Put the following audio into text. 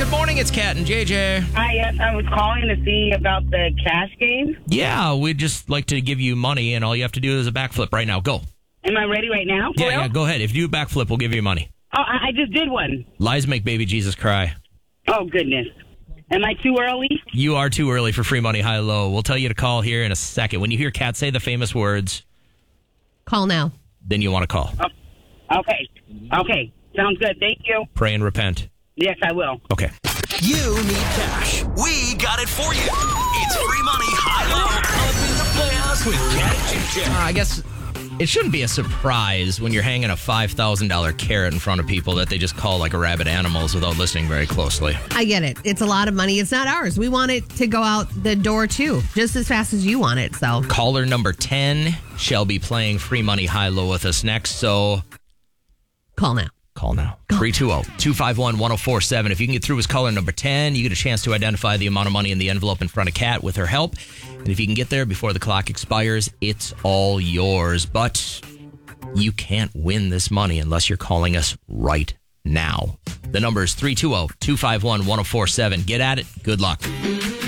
Good morning, it's Kat and JJ. Hi, yes, I was calling to see about the cash game. Yeah, we'd just like to give you money, and all you have to do is a backflip right now. Go. Am I ready right now? Yeah, go ahead. If you do a backflip, we'll give you money. Oh, I just did one. Lies make baby Jesus cry. Oh, goodness. Am I too early? You are too early for free money high-low. We'll tell you to call here in a second. When you hear Kat say the famous words, call now. Then you want to call. Oh, okay. Sounds good. Thank you. Pray and repent. Yes, I will. Okay. You need cash. We got it for you. It's free money high-low up in the playhouse with Kat and JJ. I guess it shouldn't be a surprise when you're hanging a $5,000 carrot in front of people that they just call like a rabid animals without listening very closely. I get it. It's a lot of money. It's not ours. We want it to go out the door, too, just as fast as you want it. So Caller number 10 shall be playing free money high-low with us next, so call now. Call now. 320-251-1047. If you can get through as caller number 10, you get a chance to identify the amount of money in the envelope in front of Kat with her help. And if you can get there before the clock expires, it's all yours. But you can't win this money unless you're calling us right now. The number is 320-251-1047. Get at it. Good luck.